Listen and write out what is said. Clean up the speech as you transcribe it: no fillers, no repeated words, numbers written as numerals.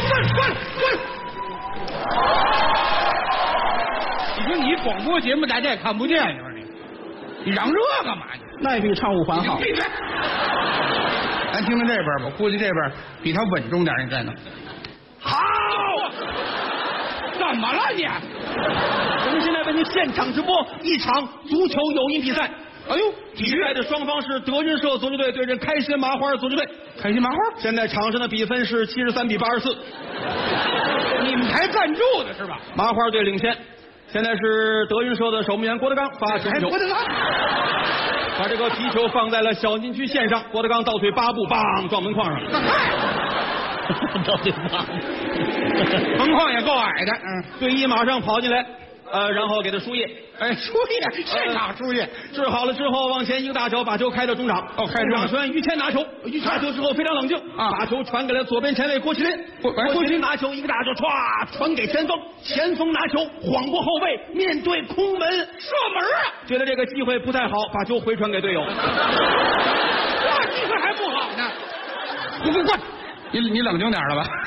你说你广播节目大家也看不见，你说你嚷这干嘛去？ 那也比唱五环好。 闭嘴！咱听听这边吧，估计这边比他稳重点，你再弄。好，怎么了你？ 我们现在为您现场直播一场足球友谊比赛。 哎呦， 比赛的双方是德云社足球队对阵开心麻花足球队。 开心麻花， 现在场上的比分是73比84。 你们台赞助的是吧？ 麻花队领先。现在是德云社的守门员郭德纲发球， 郭德纲把这个皮球放在了小禁区线上，郭德纲倒退8步，梆撞门框上了。倒退8步， 门框也够矮的。 队医马上跑进来，然后给他输液。 哎，输液，现场输液， 治好了之后，往前一个大脚把球开到中场。 开中场拳于谦拿球，拿球之后非常冷静把球传给了左边前卫郭麒麟。郭麒麟拿球一个大脚歘传给前锋，前锋拿球晃过后卫，面对空门射门啊！觉得这个机会不太好，把球回传给队友。 这机会还不好呢。不，你冷静点了吧？